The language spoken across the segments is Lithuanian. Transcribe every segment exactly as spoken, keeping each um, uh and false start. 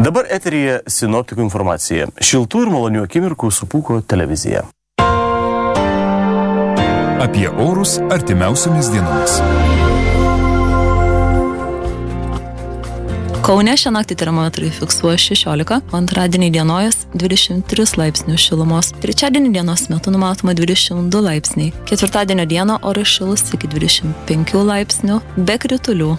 Dabar eteryje sinoptikų informacija. Šiltų ir malonių akimirkų su Pūko televizija. Apie orus artimiausiomis dienomis. Kaune šią naktį termometrai fiksuoja šešiolika, antradienį dienojas dvidešimt tris laipsnių šilumos. Trečiadienį dienos metu numatoma dvidešimt du laipsniai. Ketvirtadienio dieną oras šils iki dvidešimt penkių laipsnių be kritulių.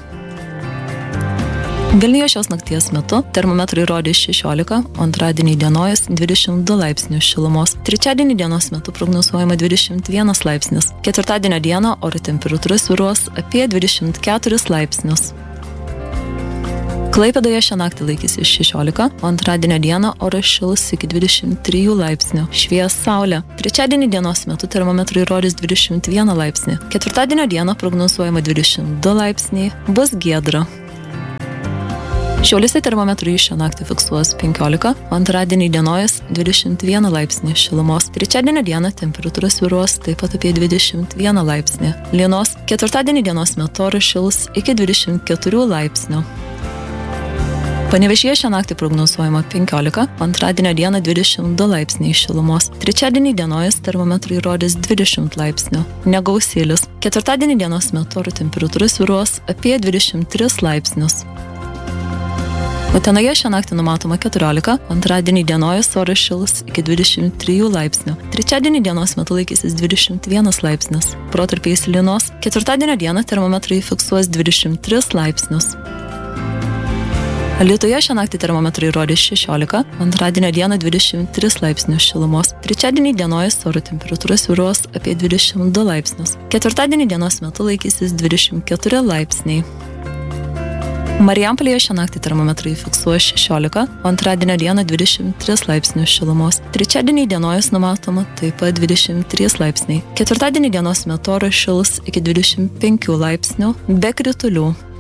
Vilniuje šios nakties metu termometrai rodė šešiolika, antradienį dienojas dvidešimt du laipsnių šilumos. Trečiadienį dienos metu prognozuojama dvidešimt vienas laipsnis. Ketvirtadienio dieną oro temperatūra svyruos apie dvidešimt keturis laipsnius. Klaipėdoje šią naktį laikysis šešiolika, antradienio dieną oras šils iki dvidešimt trijų laipsnių. Švies saulė. Trečiadienį dienos metu termometrai rodys dvidešimt vieną laipsnį. Ketvirtadienio dieną prognozuojama dvidešimt du laipsniai. Bus giedra. Šiauliuose termometrai šią naktį fiksuos penkiolika, antradienį dienojas dvidešimt vieną laipsnį šilumos. Trečiadienio dieną temperatūra svyruos taip pat apie dvidešimt vieną laipsnį. Lynos. Ketvirtadienį dienos metu oras šils iki dvidešimt keturių laipsnių. Panevėžyje šią naktį prognozuojama penkiolika, antradienio dieną dvidešimt du laipsniai šilumos. Trečiadienį dienojas termometrai rodys dvidešimt laipsnių. Negausėlis. Ketvirtadienį dienos metu oro temperatūra svyruos apie dvidešimt tris laipsnius. Utenoje šią naktį numatoma keturiolika, antradienį dienojas oras šils iki dvidešimt trijų laipsnių. Trečiadienį dienos metu laikysis dvidešimt vienas laipsnis. Protarpiais lynos. Ketvirtadienio dieną termometrai fiksuos dvidešimt tris laipsnius. Alytuje šią naktį termometrai rodė šešiolika, antradienio dieną dvidešimt tris laipsnių šilumos. Trečiadienį dienojas oro temperatūra svyruos apie dvidešimt du laipsnius. Ketvirtadienį dienos metu laikysis dvidešimt keturi laipsniai. Marijampolėje šią naktį termometrai fiksuoja šešiolika, antradienio dieną dvidešimt tris laipsnių šilumos. Trečiadienį dienojas numatoma taip pat dvidešimt trys laipsniai. Ketvirtadienį dienos metu oras šils iki dvidešimt penkių laipsnių be kritulių.